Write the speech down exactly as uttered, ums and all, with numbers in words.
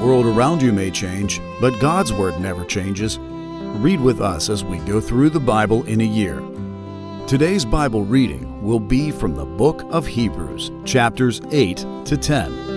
world around you may change, but God's Word never changes. Read with us as we go through the Bible in a year. Today's Bible reading will be from the book of Hebrews, chapters eight to ten.